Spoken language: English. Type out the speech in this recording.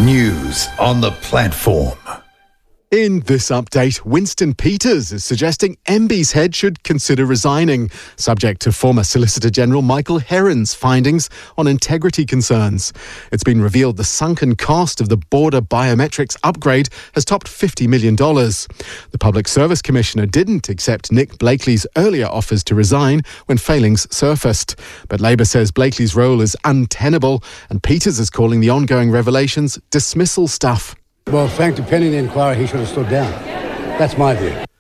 News on the platform. In this update, Winston Peters is suggesting MB's head should consider resigning, subject to former Solicitor General Michael Heron's findings on integrity concerns. It's been revealed the sunken cost of the border biometrics upgrade has topped $50 million. The Public Service Commissioner didn't accept Nick Blakely's earlier offers to resign when failings surfaced. But Labour says Blakely's role is untenable, and Peters is calling the ongoing revelations dismissal stuff. Well, Frank, depending on the inquiry, he should have stood down. That's my view.